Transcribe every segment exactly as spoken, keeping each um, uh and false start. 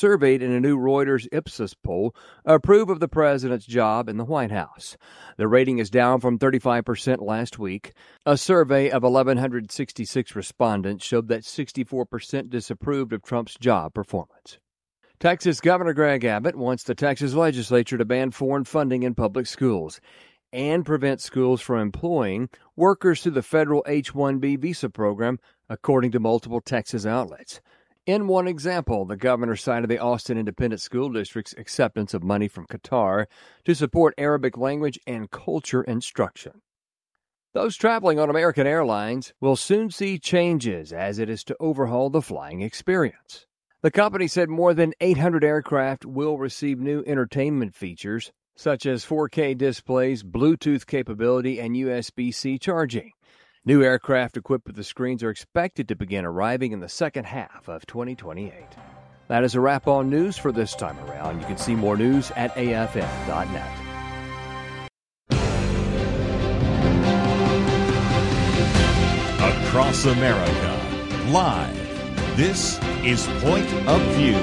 surveyed in a new Reuters Ipsos poll approve of the president's job in the White House. The rating is down from thirty-five percent last week. A survey of one thousand one hundred sixty-six respondents showed that sixty-four percent disapproved of Trump's job performance. Texas Governor Greg Abbott wants the Texas legislature to ban foreign funding in public schools and prevent schools from employing workers through the federal H one B visa program, according to multiple Texas outlets. In one example, the governor cited the Austin Independent School District's acceptance of money from Qatar to support Arabic language and culture instruction. Those traveling on American Airlines will soon see changes as it is to overhaul the flying experience. The company said more than eight hundred aircraft will receive new entertainment features, such as four K displays, Bluetooth capability, and U S B C charging. New aircraft equipped with the screens are expected to begin arriving in the second half of twenty twenty-eight. That is a wrap on news for this time around. You can see more news at A F M dot net. Across America, live, this is Point of View.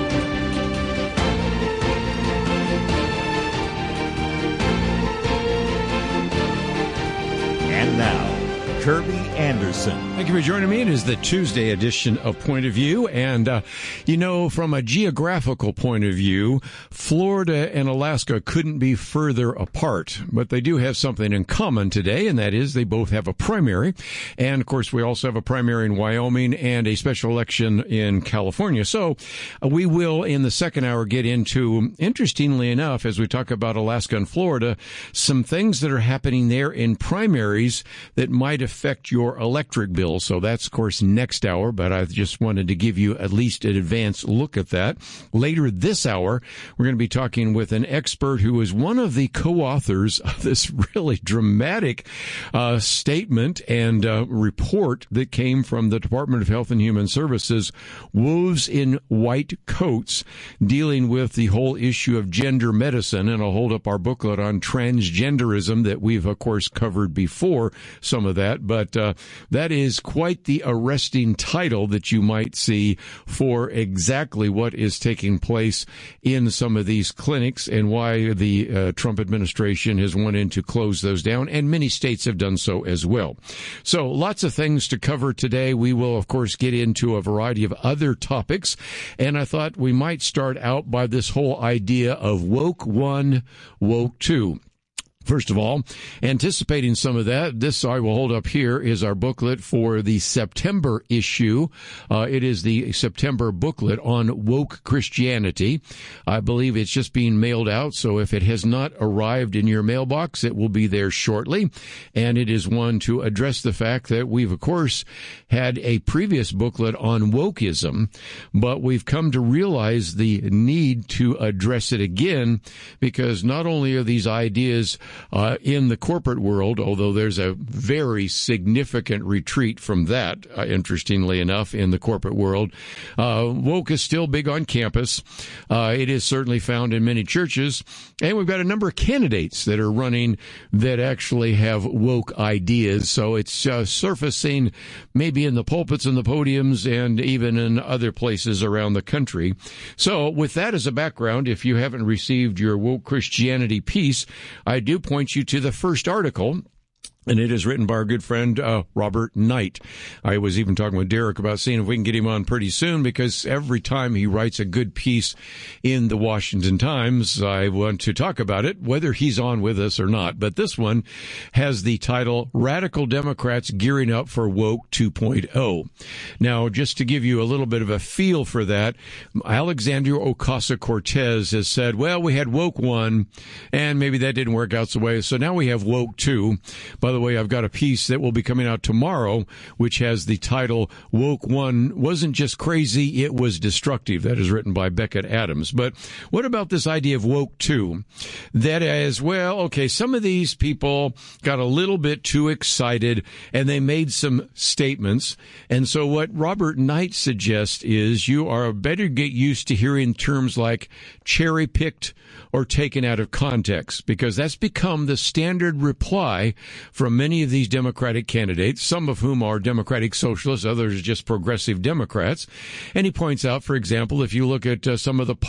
And now, Kirby Anderson. Thank you for joining me. It is the Tuesday edition of Point of View. And, uh, you know, from a geographical point of view, Florida and Alaska couldn't be further apart. But they do have something in common today, and that is they both have a primary. And, of course, we also have a primary in Wyoming and a special election in California. So uh, we will, in the second hour, get into, interestingly enough, as we talk about Alaska and Florida, some things that are happening there in primaries that might affect your electric bill. So that's, of course, next hour, but I just wanted to give you at least an advanced look at that. Later this hour, we're going to be talking with an expert who is one of the co-authors of this really dramatic uh, statement and uh, report that came from the Department of Health and Human Services, Wolves in White Coats, dealing with the whole issue of gender medicine. And I'll hold up our booklet on transgenderism that we've, of course, covered before, some of that. But uh, that is quite the arresting title that you might see for exactly what is taking place in some of these clinics and why the uh, Trump administration has wanted to close those down, and many states have done so as well. So lots of things to cover today. We will, of course, get into a variety of other topics, and I thought we might start out by this whole idea of woke one, woke two. First of all, anticipating some of that, this I will hold up here is our booklet for the September issue. Uh, it is the September booklet on woke Christianity. I believe it's just being mailed out, so if it has not arrived in your mailbox, it will be there shortly. And it is one to address the fact that we've, of course, had a previous booklet on wokeism, but we've come to realize the need to address it again, because not only are these ideas Uh, in the corporate world, although there's a very significant retreat from that, uh, interestingly enough, in the corporate world. Uh, woke is still big on campus. Uh, it is certainly found in many churches. And we've got a number of candidates that are running that actually have woke ideas. So it's uh, surfacing maybe in the pulpits and the podiums and even in other places around the country. So with that as a background, if you haven't received your woke Christianity piece, I do point you to the first article, and it is written by our good friend uh, Robert Knight. I was even talking with Derek about seeing if we can get him on pretty soon, because every time he writes a good piece in the Washington Times, I want to talk about it, whether he's on with us or not. But this one has the title, Radical Democrats Gearing Up for Woke two point oh. Now, just to give you a little bit of a feel for that, Alexandria Ocasio-Cortez has said, well, we had Woke one, and maybe that didn't work out the way, so now we have Woke two. By the way, I've got a piece that will be coming out tomorrow, which has the title, Woke one wasn't just crazy, it was destructive. That is written by Beckett Adams. But what about this idea of Woke two? That is, well, okay, some of these people got a little bit too excited, and they made some statements. And so what Robert Knight suggests is you are better get used to hearing terms like cherry-picked or taken out of context, because that's become the standard reply from many of these Democratic candidates, some of whom are Democratic socialists, others just progressive Democrats. And he points out, for example, if you look at uh, some of the